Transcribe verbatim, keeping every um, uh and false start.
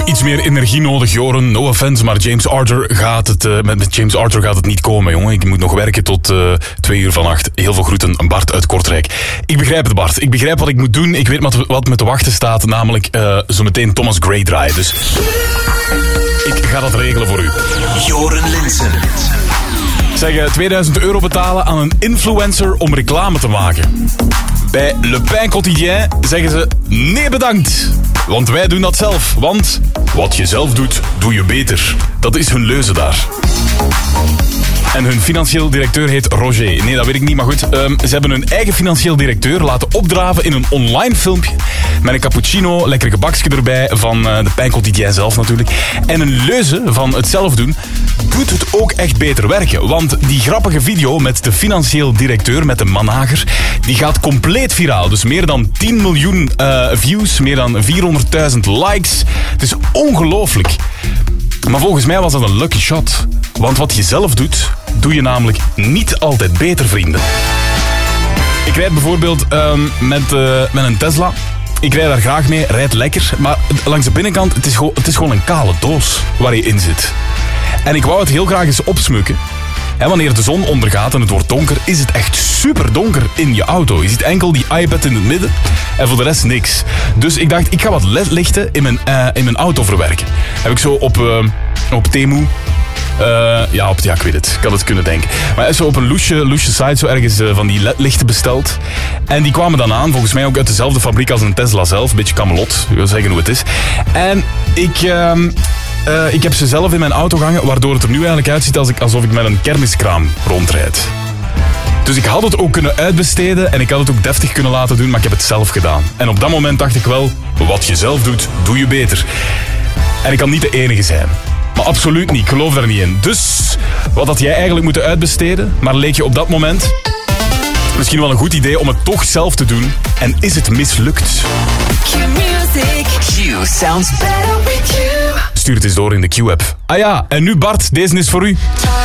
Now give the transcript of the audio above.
iets meer energie nodig, Joren. No offense, maar James Arthur gaat het, uh, met, met James Arthur gaat het niet komen, jongen. Ik moet nog werken tot uh, twee uur vannacht. Heel veel groeten, Bart uit Kortrijk. Ik begrijp het, Bart. Ik begrijp wat ik moet doen. Ik weet wat, wat me te wachten staat, namelijk uh, zometeen Thomas Gray draaien. Dus ik ga dat regelen voor u. Joren Linssen. Zeg, tweeduizend euro betalen aan een influencer om reclame te maken. Bij Le Pain Quotidien zeggen ze nee bedankt. Want wij doen dat zelf. Want wat je zelf doet, doe je beter. Dat is hun leuze daar. En hun financieel directeur heet Roger. Nee, dat weet ik niet, maar goed. Um, ze hebben hun eigen financieel directeur laten opdraven in een online filmpje. Met een cappuccino, lekker gebakje erbij van uh, de Pain Quotidien zelf natuurlijk. En een leuze van het zelf doen doet het ook echt beter werken. Want die grappige video met de financieel directeur, met de manager, die gaat compleet viraal. Dus meer dan tien miljoen uh, views, meer dan vierhonderdduizend likes. Het is ongelooflijk. Maar volgens mij was dat een lucky shot. Want wat je zelf doet, doe je namelijk niet altijd beter, vrienden. Ik rijd bijvoorbeeld um, met, uh, met een Tesla. Ik rijd daar graag mee, rijd lekker. Maar langs de binnenkant, het is, gewoon, het is gewoon een kale doos waar je in zit. En ik wou het heel graag eens opsmukken. En wanneer de zon ondergaat en het wordt donker, is het echt super donker in je auto. Je ziet enkel die iPad in het midden en voor de rest niks. Dus ik dacht, ik ga wat lichten in mijn, uh, in mijn auto verwerken. Heb ik zo op, uh, op Temu... Uh, ja, op, ja, ik weet het. Ik had het kunnen denken. Maar is zo op een loesje, loesje site zo ergens uh, van die L E D-lichten besteld. En die kwamen dan aan, volgens mij ook uit dezelfde fabriek als een Tesla zelf. Een beetje Camelot, ik wil zeggen hoe het is. En ik... Uh, Uh, ik heb ze zelf in mijn auto gehangen, waardoor het er nu eigenlijk uitziet als ik, alsof ik met een kermiskraam rondrijd. Dus ik had het ook kunnen uitbesteden en ik had het ook deftig kunnen laten doen, maar ik heb het zelf gedaan. En op dat moment dacht ik wel, wat je zelf doet, doe je beter. En ik kan niet de enige zijn. Maar absoluut niet, ik geloof daar niet in. Dus, wat had jij eigenlijk moeten uitbesteden, maar leek je op dat moment misschien wel een goed idee om het toch zelf te doen. En is het mislukt? Q-music. Q sounds better with you. Stuur het eens door in de Q-app. Ah ja, en nu Bart, deze is voor u.